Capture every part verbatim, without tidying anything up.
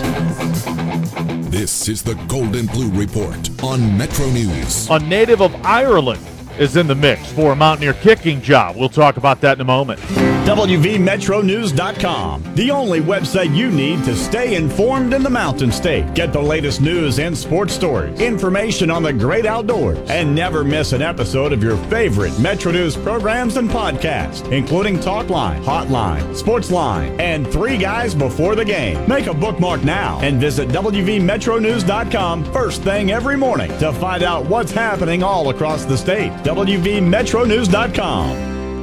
This is the Gold and Blue Report on Metro News. A native of Ireland is in the mix for a Mountaineer kicking job. We'll talk about that in a moment. W V Metro News dot com, the only website you need to stay informed in the Mountain State. Get the latest news and sports stories, information on the great outdoors, and never miss an episode of your favorite Metro News programs and podcasts, including Talkline, Hotline, Sportsline, and Three Guys Before the Game. Make a bookmark now and visit W V Metro News dot com first thing every morning to find out what's happening all across the state. W V Metro News dot com.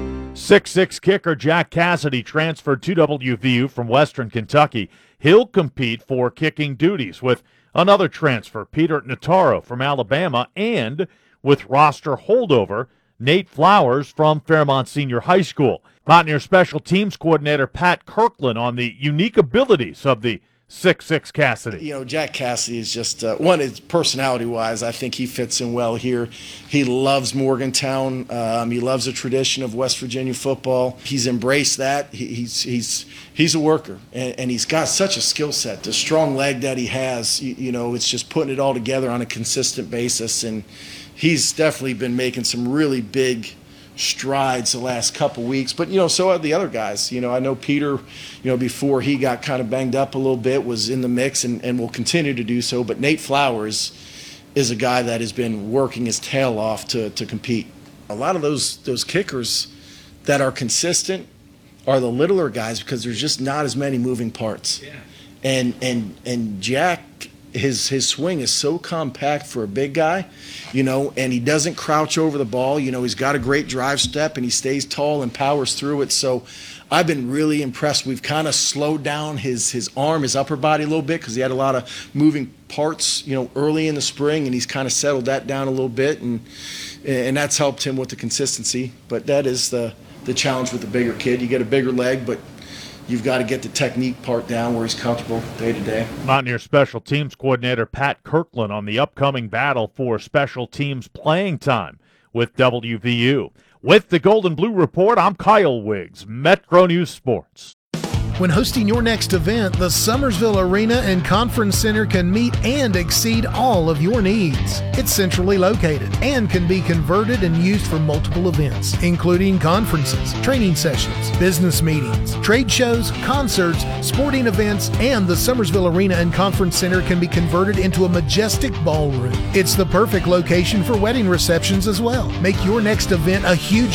six six kicker Jack Cassidy transferred to W V U from Western Kentucky. He'll compete for kicking duties with another transfer, Peter Notaro from Alabama, and with roster holdover, Nate Flowers from Fairmont Senior High School. Mountaineer Special Teams Coordinator Pat Kirkland on the unique abilities of the six six Cassidy. You know, Jack Cassidy is just, uh, one, is personality-wise, I think he fits in well here. He loves Morgantown. Um, he loves the tradition of West Virginia football. He's embraced that. He, he's he's he's a worker, and, and he's got such a skill set. The strong leg that he has, you, you know, it's just putting it all together on a consistent basis, and he's definitely been making some really big strides the last couple weeks, but you know, so are the other guys. You know, I know Peter, you know, before he got kind of banged up a little bit, was in the mix and, and will continue to do so. But Nate Flowers is a guy that has been working his tail off to to compete. A lot of those those kickers that are consistent are the littler guys because there's just not as many moving parts. Yeah. And and and Jack, his his swing is so compact for a big guy, you know, and he doesn't crouch over the ball. You know, he's got a great drive step and he stays tall and powers through it. So I've been really impressed. We've kind of slowed down his his arm, his upper body a little bit because he had a lot of moving parts, you know, early in the spring, and he's kind of settled that down a little bit, and and that's helped him with the consistency. But that is the the challenge with the bigger kid. You get a bigger leg, but you've got to get the technique part down where he's comfortable day to day. Mountaineer Special Teams Coordinator Pat Kirkland on the upcoming battle for special teams playing time with W V U. With the Gold and Blue Report, I'm Kyle Wiggs, Metro News Sports. When hosting your next event, the Summersville Arena and Conference Center can meet and exceed all of your needs. It's centrally located and can be converted and used for multiple events, including conferences, training sessions, business meetings, trade shows, concerts, sporting events, and the Summersville Arena and Conference Center can be converted into a majestic ballroom. It's the perfect location for wedding receptions as well. Make your next event a huge